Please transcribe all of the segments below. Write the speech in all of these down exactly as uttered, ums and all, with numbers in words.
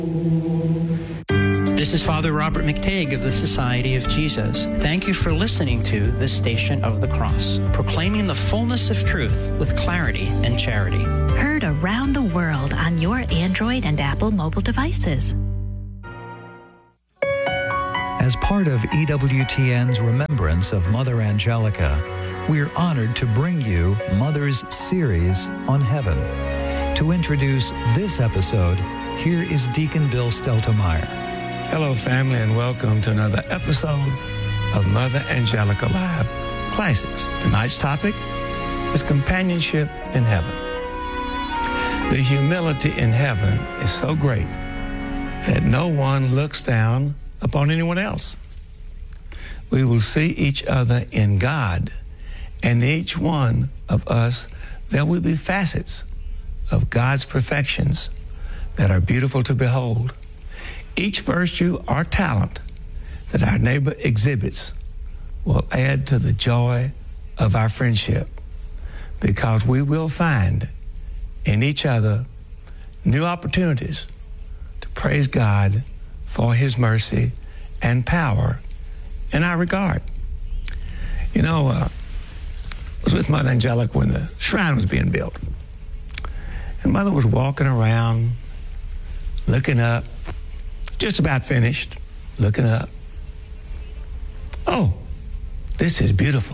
This is Father Robert McTague of the Society of Jesus. Thank you for listening to The Station of the Cross, proclaiming the fullness of truth with clarity and charity. Heard around the world on your Android and Apple mobile devices. As part of E W T N's remembrance of Mother Angelica, we're honored to bring you Mother's series on heaven. To introduce this episode, here is Deacon Bill Steltemeyer. Hello, family, and welcome to another episode of Mother Angelica Live Classics. Tonight's topic is companionship in heaven. The humility in heaven is so great that no one looks down upon anyone else. We will see each other in God, and each one of us, there will be facets of God's perfections that are beautiful to behold. Each virtue or talent that our neighbor exhibits will add to the joy of our friendship, because we will find in each other new opportunities to praise God for his mercy and power in our regard. You know, uh, I was with Mother Angelica when the shrine was being built. And Mother was walking around, looking up, just about finished, looking up. Oh, this is beautiful.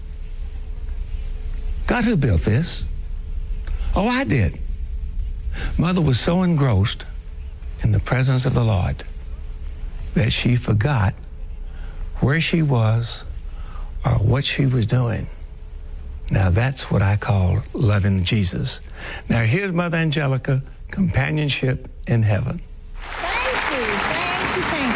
God, who built this? Oh, I did. Mother was so engrossed in the presence of the Lord that she forgot where she was or what she was doing. Now, that's what I call loving Jesus. Now, here's Mother Angelica, companionship in heaven. Thank you, thank you, thank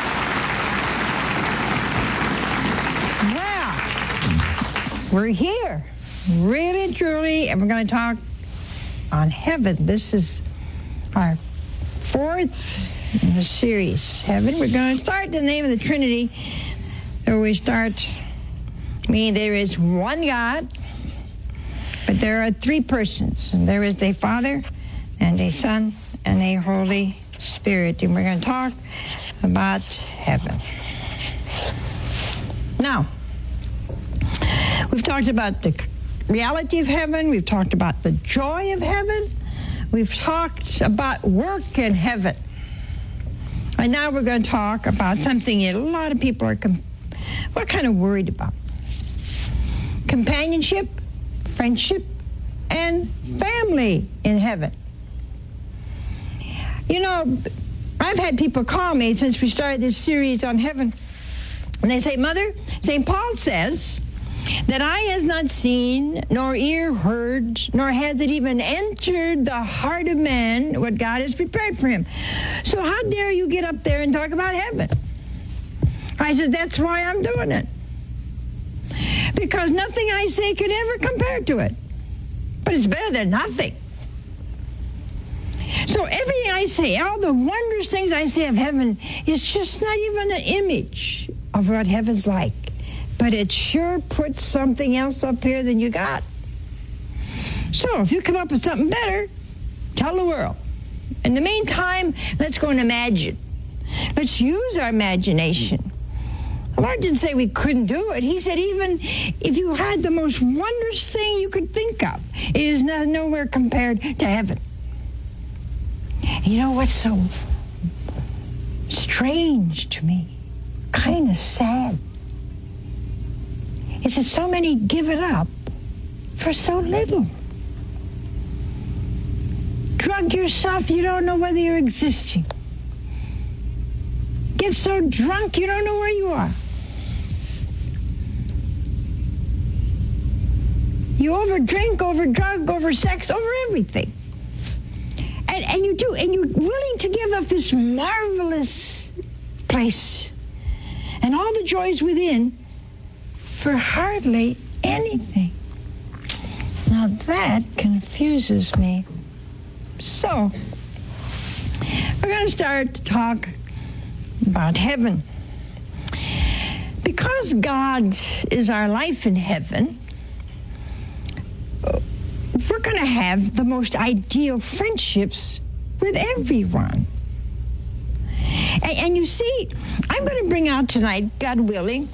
you. Well, we're here, really, truly, and we're going to talk on heaven. This is our fourth in the series, Heaven. We're going to start in the name of the Trinity, where we start, meaning there is one God, but there are three persons, and there is a Father and a Son and a Holy Spirit, and we're going to talk about heaven. Now, we've talked about the reality of heaven, we've talked about the joy of heaven, we've talked about work in heaven, and now we're going to talk about something that a lot of people are com- what kind of worried about. Companionship, friendship, and family in heaven. You know, I've had people call me since we started this series on heaven, and they say, Mother, Saint Paul says that eye has not seen, nor ear heard, nor has it even entered the heart of man what God has prepared for him. So how dare you get up there and talk about heaven? I said, that's why I'm doing it. Because nothing I say could ever compare to it. But it's better than nothing. So everything I say, all the wondrous things I say of heaven, is just not even an image of what heaven's like. But it sure puts something else up here than you got. So if you come up with something better, tell the world. In the meantime, let's go and imagine. Let's use our imagination. The Lord didn't say we couldn't do it. He said even if you had the most wondrous thing you could think of, it is not, nowhere compared to heaven. You know what's so strange to me, kind of sad, is that so many give it up for so little. Drug yourself, you don't know whether you're existing. Get so drunk you don't know where you are. You overdrink, overdrug, oversex, over everything. And, and you do, and you're willing to give up this marvelous place and all the joys within for hardly anything. Now that confuses me. So, we're going to start to talk about heaven. Because God is our life in heaven, we're going to have the most ideal friendships with everyone. And, and you see, I'm going to bring out tonight, God willing,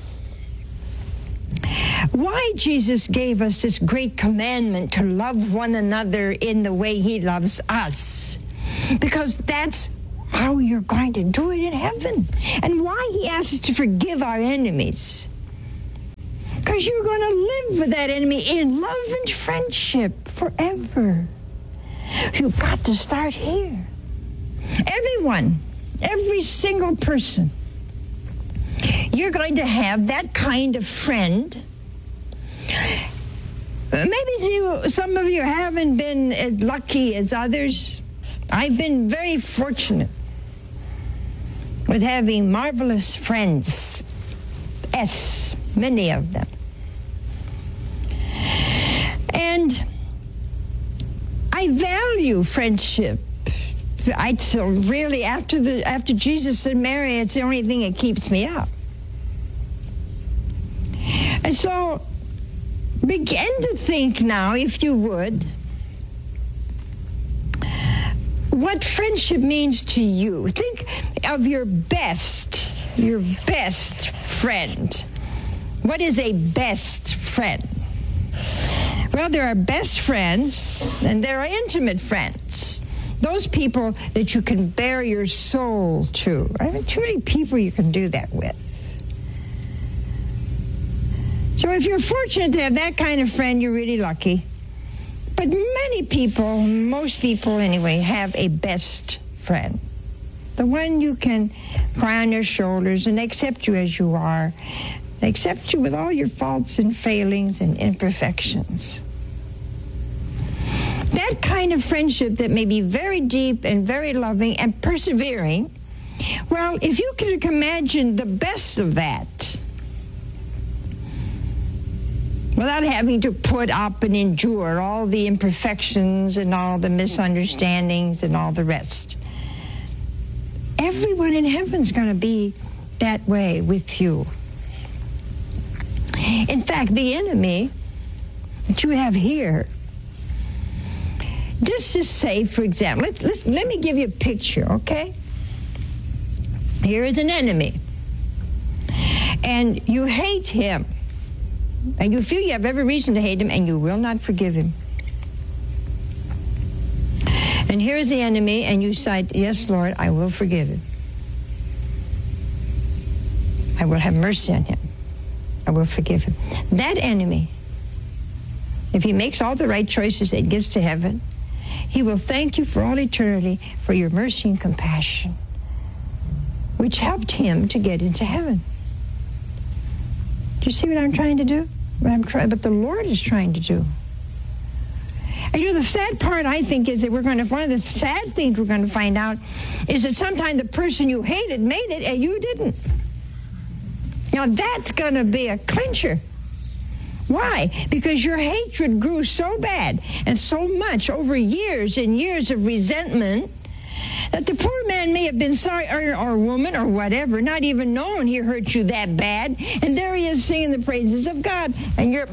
why Jesus gave us this great commandment to love one another in the way he loves us. Because that's how you're going to do it in heaven. And why he asks us to forgive our enemies. Because you're going to live with that enemy in love and friendship forever. You've got to start here. Everyone, every single person, you're going to have that kind of friend. Maybe you, some of you haven't been as lucky as others. I've been very fortunate with having marvelous friends. Yes, many of them. And I value friendship. I so really, after the after Jesus and Mary, it's the only thing that keeps me up. And so, begin to think now, if you would, what friendship means to you. Think of your best, your best friend. What is a best friend? Well, there are best friends, and there are intimate friends. Those people that you can bare your soul to. I mean, too many people you can do that with. So if you're fortunate to have that kind of friend, you're really lucky. But many people, most people anyway, have a best friend. The one you can cry on their shoulders and they accept you as you are. They accept you with all your faults and failings and imperfections. That kind of friendship that may be very deep and very loving and persevering, well, if you could imagine the best of that, without having to put up and endure all the imperfections and all the misunderstandings and all the rest. Everyone in heaven's going to be that way with you. In fact, the enemy that you have here, just to say, for example, let's, let's, let me give you a picture, okay? Here is an enemy, and you hate him. And you feel you have every reason to hate him, and you will not forgive him. And here's the enemy, and you decide, yes, Lord, I will forgive him. I will have mercy on him. I will forgive him. That enemy, if he makes all the right choices and gets to heaven, he will thank you for all eternity for your mercy and compassion, which helped him to get into heaven. Do you see what I'm trying to do? What I'm trying, but the Lord is trying to do. And you know, the sad part, I think, is that we're going to, one of the sad things we're going to find out is that sometimes the person you hated made it and you didn't. Now, that's going to be a clincher. Why? Because your hatred grew so bad and so much over years and years of resentment that the poor man may have been sorry, or, or woman, or whatever, not even knowing he hurt you that bad, and there he is singing the praises of God, and you're...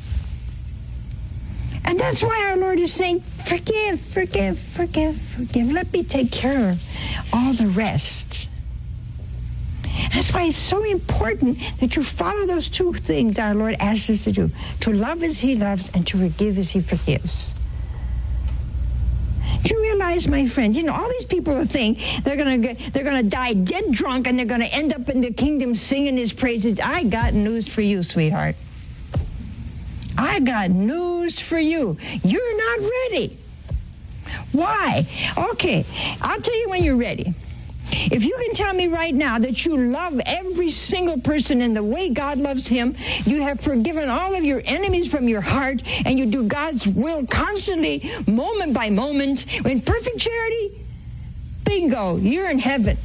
And that's why our Lord is saying, forgive, forgive, forgive, forgive. Let me take care of all the rest. That's why it's so important that you follow those two things our Lord asks us to do, to love as he loves and to forgive as he forgives. Do you realize, my friends, you know, all these people who think they're going to they're going to die dead drunk and they're going to end up in the kingdom singing his praises. I got news for you, sweetheart. I got news for you. You're not ready. Why? Okay, I'll tell you when you're ready. If you can tell me right now that you love every single person in the way God loves him, you have forgiven all of your enemies from your heart, and you do God's will constantly, moment by moment, in perfect charity, bingo, you're in heaven.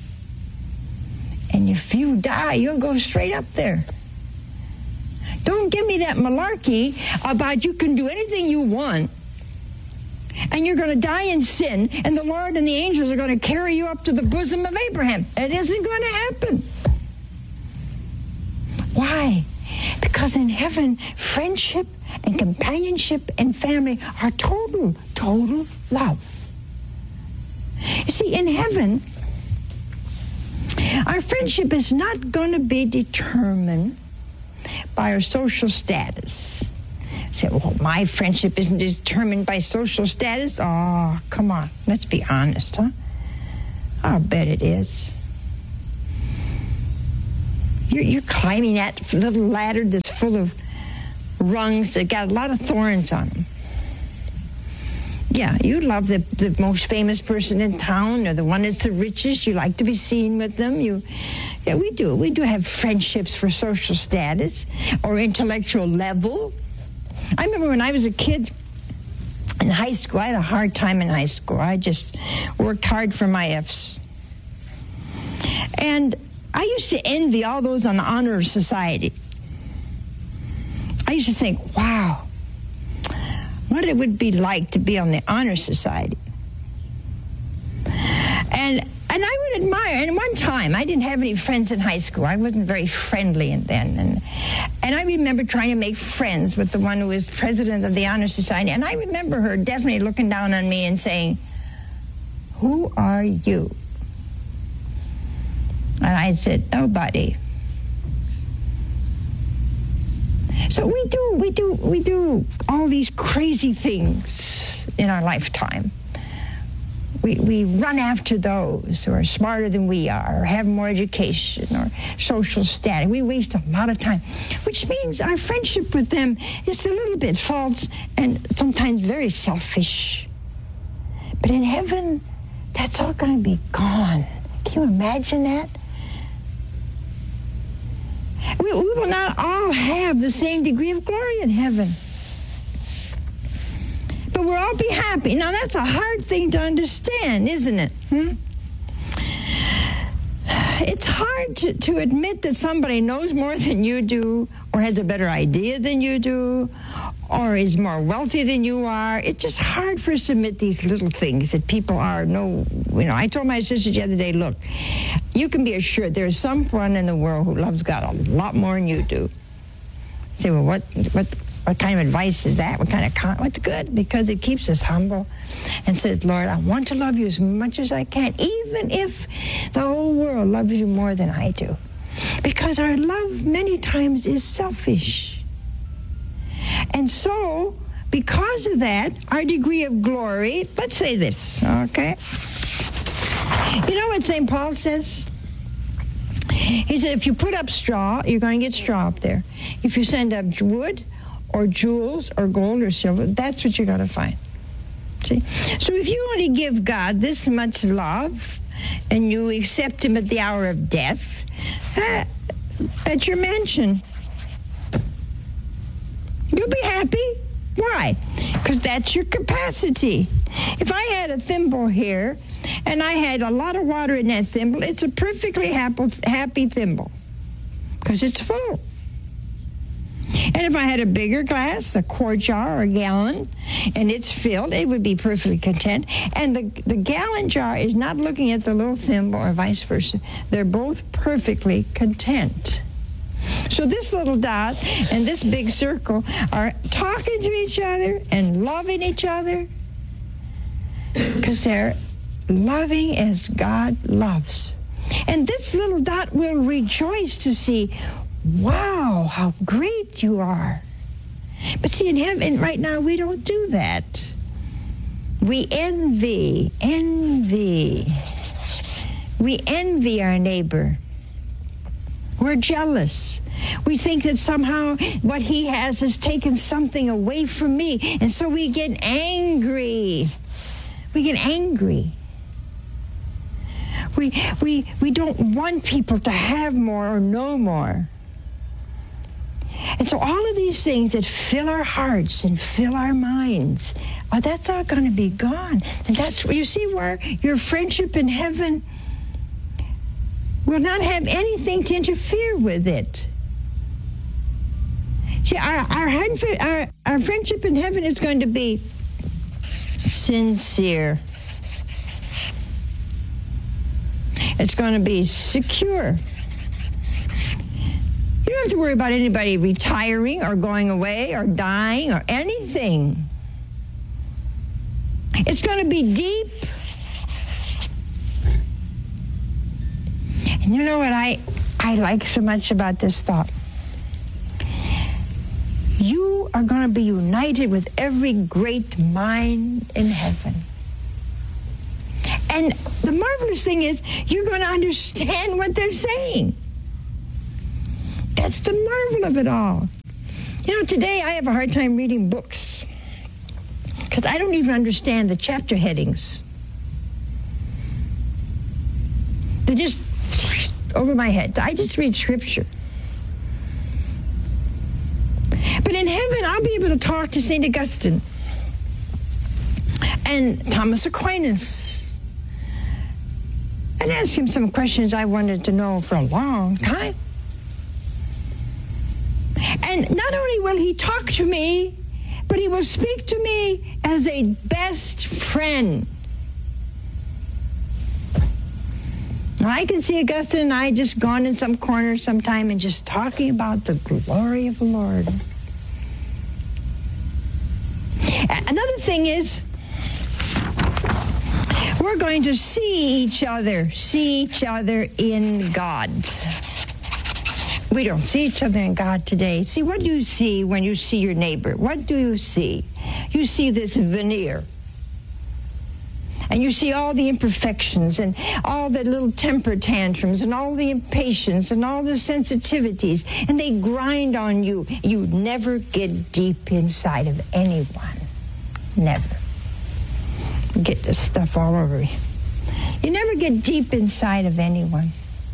And if you die, you'll go straight up there. Don't give me that malarkey about you can do anything you want, and you're going to die in sin, and the Lord and the angels are going to carry you up to the bosom of Abraham. It isn't going to happen. Why? Because in heaven, friendship and companionship and family are total, total love. You see, in heaven, Our friendship is not going to be determined by our social status. Say, well, my friendship isn't determined by social status. Oh, come on. Let's be honest, huh? I'll bet it is. You're, you're climbing that little ladder that's full of rungs that got a lot of thorns on them. Yeah, you love the, the most famous person in town or the one that's the richest. You like to be seen with them. You, yeah, we do. We do have friendships for social status or intellectual level. I remember when I was a kid in high school, I had a hard time in high school. I just worked hard for my F's. And I used to envy all those on the honor society. I used to think, wow, what it would be like to be on the honor society. And and I would admire, and one time, I didn't have any friends in high school. I wasn't very friendly then. And, and I remember trying to make friends with the one who was president of the honor society. And I remember her definitely looking down on me and saying, "Who are you?" And I said, "Nobody." So we do, we do, we do all these crazy things in our lifetime. We we run after those who are smarter than we are, or have more education, or social status. We waste a lot of time, which means our friendship with them is a little bit false and sometimes very selfish. But in heaven, that's all going to be gone. Can you imagine that? We, we will not all have the same degree of glory in heaven. But we'll all be happy. Now, that's a hard thing to understand, isn't it? Hmm? It's hard to, to admit that somebody knows more than you do, or has a better idea than you do, or is more wealthy than you are. It's just hard for us to admit these little things that people are no, you know, I told my sisters the other day, look, you can be assured there's someone in the world who loves God a lot more than you do. You say, well, what, what, what kind of advice is that? What kind of, con- what's good? Because it keeps us humble and says, Lord, I want to love you as much as I can, even if the whole world loves you more than I do. Because our love many times is selfish. And so, because of that, our degree of glory, let's say this, okay? You know what Saint Paul says? He said, if you put up straw, you're going to get straw up there. If you send up wood or jewels or gold or silver, that's what you're going to find. See? So if you only give God this much love and you accept him at the hour of death, uh, at your mansion, you'll be happy. Why? Because that's your capacity. If I had a thimble here and I had a lot of water in that thimble, it's a perfectly happy, happy thimble because it's full. And if I had a bigger glass, a quart jar or a gallon, and it's filled, it would be perfectly content. And the, the gallon jar is not looking at the little thimble or vice versa. They're both perfectly content. So this little dot and this big circle are talking to each other and loving each other because they're loving as God loves. And this little dot will rejoice to see, wow, how great you are. But see, in heaven right now, we don't do that. We envy, envy. We envy our neighbor. We're jealous. We think that somehow what he has has taken something away from me. And so we get angry. We get angry. We, we, we don't want people to have more or know more. And so all of these things that fill our hearts and fill our minds, oh, that's all going to be gone. And that's where you see where your friendship in heaven will not have anything to interfere with it. See, our, our, our, our friendship in heaven is going to be sincere. It's going to be secure. You don't have to worry about anybody retiring or going away or dying or anything. It's going to be deep. And you know what I, I like so much about this thought? You are going to be united with every great mind in heaven. And the marvelous thing is, you're going to understand what they're saying. That's the marvel of it all. You know, today I have a hard time reading books because I don't even understand the chapter headings. They're just over my head. I just read scripture. But in heaven, I'll be able to talk to Saint Augustine and Thomas Aquinas and ask him some questions I wanted to know for a long time. And not only will he talk to me, but he will speak to me as a best friend. Now, I can see Augustine and I just gone in some corner sometime and just talking about the glory of the Lord. Another thing is, we're going to see each other, see each other in God. We don't see each other in God today. See, what do you see when you see your neighbor? What do you see? You see this veneer. And you see all the imperfections and all the little temper tantrums and all the impatience and all the sensitivities. And they grind on you. You never get deep inside of anyone. Never. You get this stuff all over you. You never get deep inside of anyone.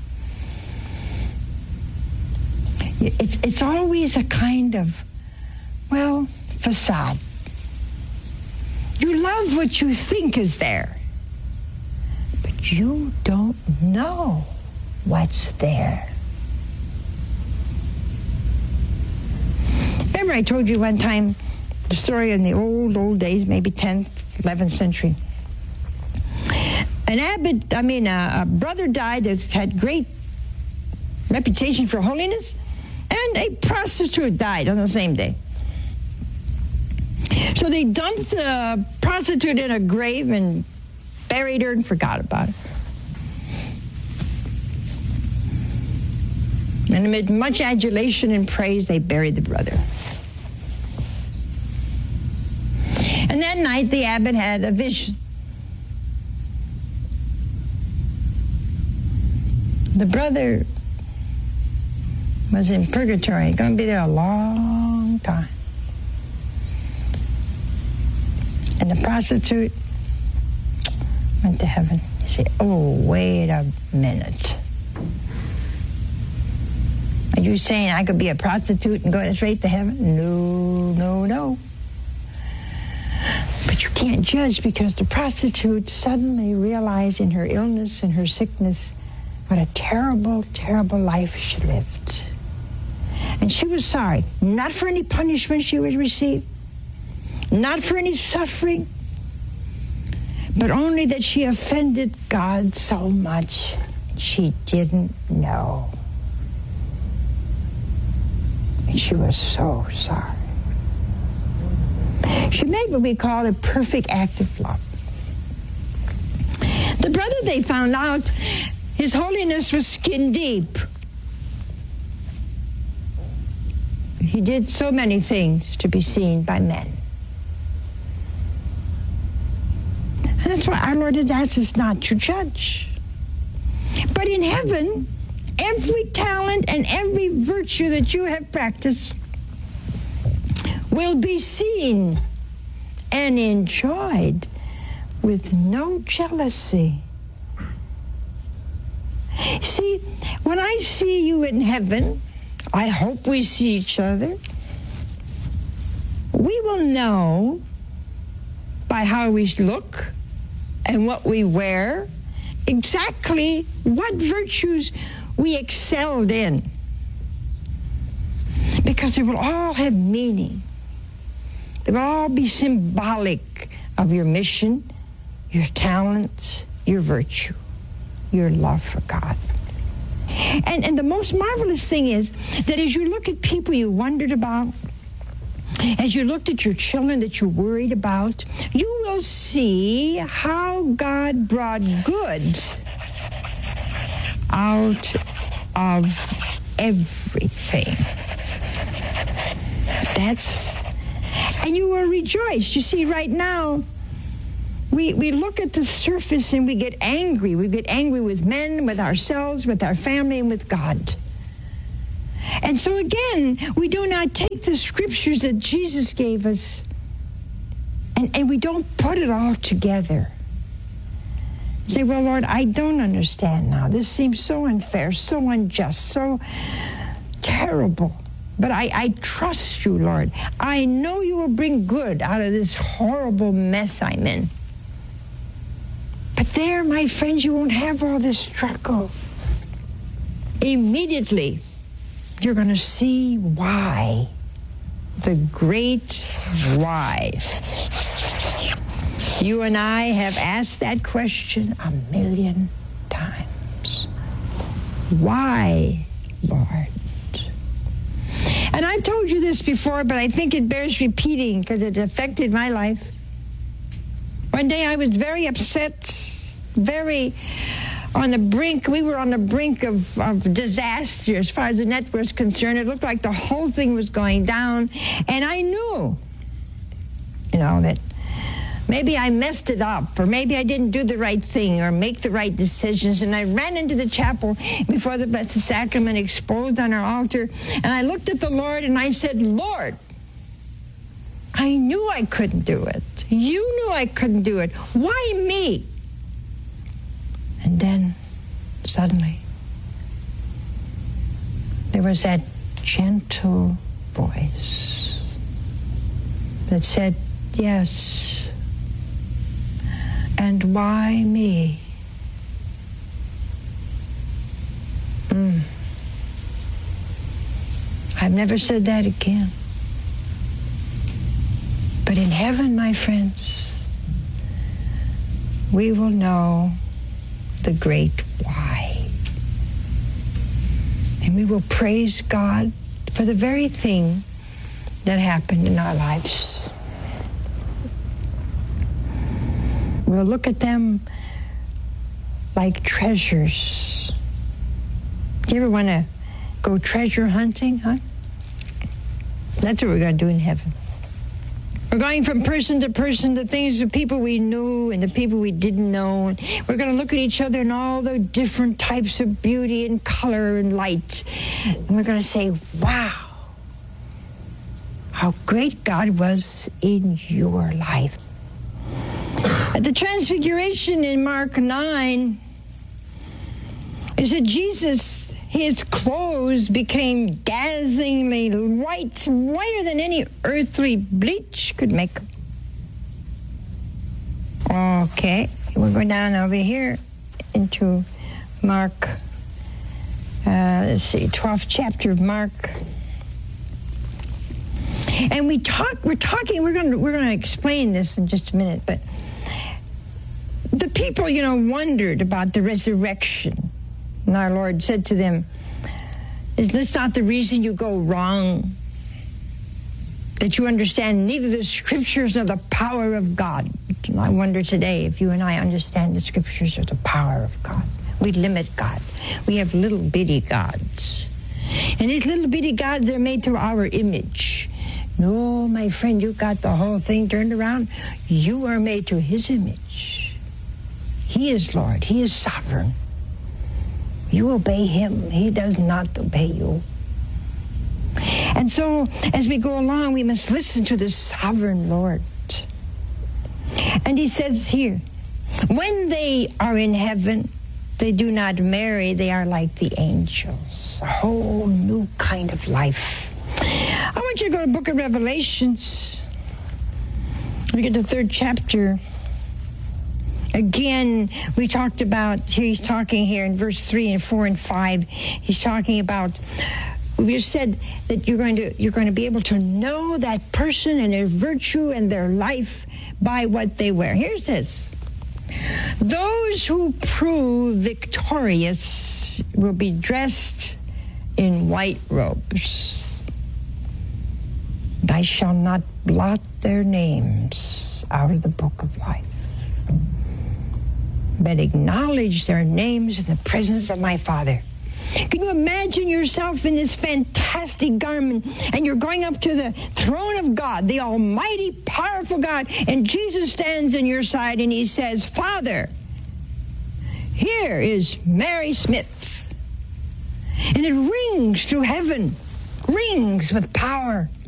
It's, it's always a kind of, well, facade. You love what you think is there, but you don't know what's there. Remember I told you one time the story in the old, old days, maybe tenth, eleventh century. An abbot, I mean, a, a brother died that had great reputation for holiness, and a prostitute died on the same day. So they dumped the prostitute in a grave and buried her and forgot about it. And amid much adulation and praise, they buried the brother. And that night, the abbot had a vision. The brother was in purgatory, going to be there a long time. And the prostitute went to heaven. You say, oh, wait a minute. Are you saying I could be a prostitute and go straight to heaven? No, no, no. But you can't judge because the prostitute suddenly realized in her illness and her sickness what a terrible, terrible life she lived. And she was sorry, not for any punishment she would receive, not for any suffering, but only that she offended God so much she didn't know. And she was so sorry. She made what we call a perfect act of love. The brother, they found out, his holiness was skin deep. He did so many things to be seen by men. And that's why our Lord has asked us not to judge. But in heaven, every talent and every virtue that you have practiced will be seen and enjoyed with no jealousy. See, when I see you in heaven, I hope we see each other. We will know by how we look and what we wear exactly what virtues we excelled in. Because they will all have meaning. They will all be symbolic of your mission, your talents, your virtue, your love for God. And, and the most marvelous thing is that as you look at people you wondered about, as you looked at your children that you worried about, you will see how God brought good out of everything. That's, and you will rejoice. You see, right now, we, we look at the surface and we get angry. We get angry with men, with ourselves, with our family, and with God. And so again, we do not take the scriptures that Jesus gave us and, and we don't put it all together. Say, well, Lord, I don't understand now. This seems so unfair, so unjust, so terrible. But I, I trust you, Lord. I know you will bring good out of this horrible mess I'm in. But there, my friends, you won't have all this struggle. Immediately, you're going to see why. The great why. You and I have asked that question a million times. Why, Lord? And I've told you this before, but I think it bears repeating because it affected my life. One day I was very upset, very on the brink. We were on the brink of, of disaster as far as the net was concerned. It looked like the whole thing was going down. And I knew, you know, that maybe I messed it up, or maybe I didn't do the right thing or make the right decisions. And I ran into the chapel before the Blessed Sacrament exposed on our altar. And I looked at the Lord and I said, Lord, I knew I couldn't do it. You knew I couldn't do it. Why me? And then suddenly there was that gentle voice that said, yes. And why me? Mm. I've never said that again. But in heaven, my friends, we will know the great why. And we will praise God for the very thing that happened in our lives. We'll look at them like treasures. Do you ever want to go treasure hunting, huh? That's what we're going to do in heaven. We're going from person to person, the things, the people we knew and the people we didn't know. And we're going to look at each other in all the different types of beauty and color and light. And we're going to say, wow, how great God was in your life. At the Transfiguration in Mark nine, it said Jesus, his clothes became dazzlingly white, whiter than any earthly bleach could make them. Okay, we're going down over here into Mark, uh, let's see, twelfth chapter of Mark. And we talk, we're talking, we're going to, we're going to explain this in just a minute, but the people, you know, wondered about the resurrection. And our Lord said to them, is this not the reason you go wrong? That you understand neither the scriptures nor the power of God. And I wonder today if you and I understand the scriptures or the power of God. We limit God. We have little bitty gods. And these little bitty gods are made to our image. No, my friend, you got the whole thing turned around. You are made to his image. He is Lord. He is sovereign. You obey him. He does not obey you. And so, as we go along, we must listen to the sovereign Lord. And he says here, when they are in heaven, they do not marry. They are like the angels. A whole new kind of life. I want you to go to the book of Revelations. Look at the third chapter. Again, we talked about, he's talking here in verse three and four and five. He's talking about, we just said that you're going to you're going to be able to know that person and their virtue and their life by what they wear. Here it says, those who prove victorious will be dressed in white robes. I shall not blot their names out of the book of life. but acknowledge their names in the presence of my Father. Can you imagine yourself in this fantastic garment, and you're going up to the throne of God, the almighty, powerful God, and Jesus stands in your side and he says, Father, here is Mary Smith. And it rings through heaven, rings with power.